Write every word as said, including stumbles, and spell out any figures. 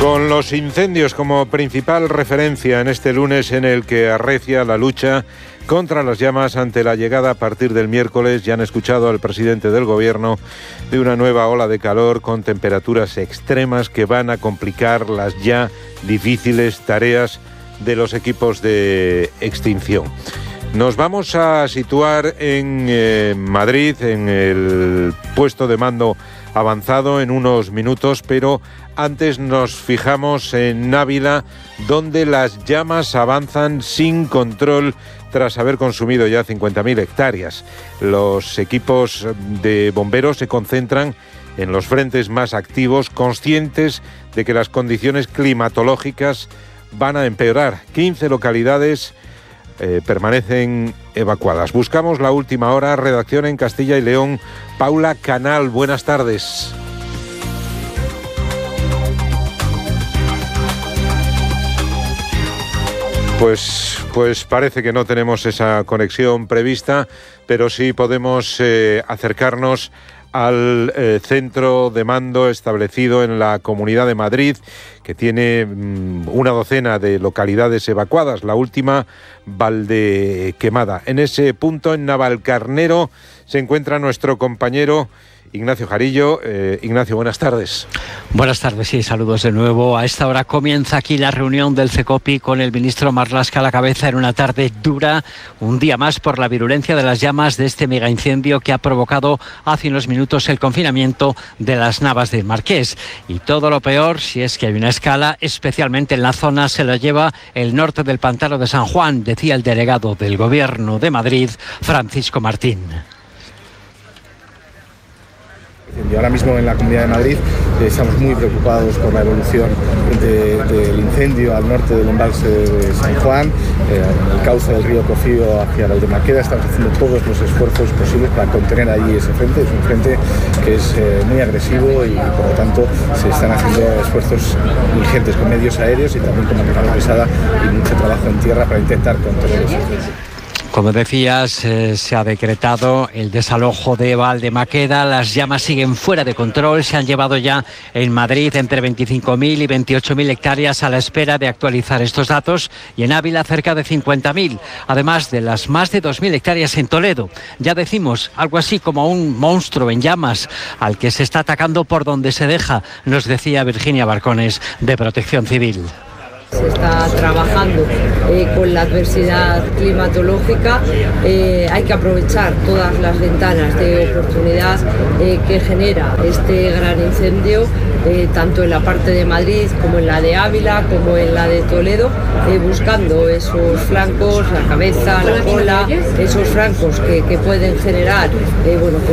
Con los incendios como principal referencia en este lunes en el que arrecia la lucha contra las llamas ante la llegada a partir del miércoles, ya han escuchado al presidente del gobierno, de una nueva ola de calor con temperaturas extremas que van a complicar las ya difíciles tareas de los equipos de extinción. Nos vamos a situar en eh, Madrid, en el puesto de mando avanzado en unos minutos, pero antes nos fijamos en Ávila, donde las llamas avanzan sin control tras haber consumido ya cincuenta mil hectáreas. Los equipos de bomberos se concentran en los frentes más activos, conscientes de que las condiciones climatológicas van a empeorar. quince localidades eh, permanecen evacuadas. Buscamos la última hora. Redacción en Castilla y León, Paula Canal. Buenas tardes. Pues, pues parece que no tenemos esa conexión prevista, pero sí podemos eh, acercarnos al eh, centro de mando establecido en la Comunidad de Madrid, que tiene mmm, una docena de localidades evacuadas, la última Valdequemada. En ese punto, en Navalcarnero, se encuentra nuestro compañero Ignacio Jarillo. Eh, Ignacio, buenas tardes. Buenas tardes y saludos de nuevo. A esta hora comienza aquí la reunión del CECOPI con el ministro Marlaska a la cabeza en una tarde dura, un día más por la virulencia de las llamas de este megaincendio que ha provocado hace unos minutos el confinamiento de las Navas del Marqués. Y todo lo peor, si es que hay una escala, especialmente en la zona, se lo lleva el norte del Pantano de San Juan, decía el delegado del Gobierno de Madrid, Francisco Martín. Ahora mismo en la Comunidad de Madrid eh, estamos muy preocupados por la evolución de, del incendio al norte del embalse de San Juan, eh, en el cauce del río Cofío hacia Valdemarqueda. Estamos haciendo todos los esfuerzos posibles para contener allí ese frente. Es un frente que es eh, muy agresivo y por lo tanto se están haciendo esfuerzos ingentes con medios aéreos y también con maquinaria pesada y mucho trabajo en tierra para intentar contener ese frente. Como decías, eh, se ha decretado el desalojo de Valdemarqueda. Las llamas siguen fuera de control. Se han llevado ya en Madrid entre veinticinco mil y veintiocho mil hectáreas a la espera de actualizar estos datos, y en Ávila cerca de cincuenta mil, además de las más de dos mil hectáreas en Toledo. Ya decimos, algo así como un monstruo en llamas al que se está atacando por donde se deja, nos decía Virginia Barcones, de Protección Civil. Se está trabajando eh, con la adversidad climatológica. Eh, hay que aprovechar todas las ventanas de oportunidad eh, que genera este gran incendio, eh, tanto en la parte de Madrid como en la de Ávila, como en la de Toledo, eh, buscando esos flancos, la cabeza, la cola, esos flancos que, que pueden generar eh, bueno,